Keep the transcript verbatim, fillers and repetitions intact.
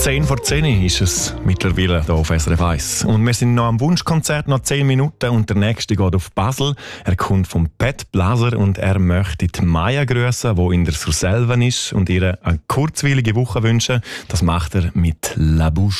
zehn vor zehn ist es mittlerweile hier auf S R F eins. Und wir sind noch am Wunschkonzert, noch zehn Minuten und der nächste geht auf Basel. Er kommt vom Pat Blaser und er möchte die Maya grüßen, die in der Surselva ist und ihr eine kurzweilige Woche wünschen. Das macht er mit La Bouche.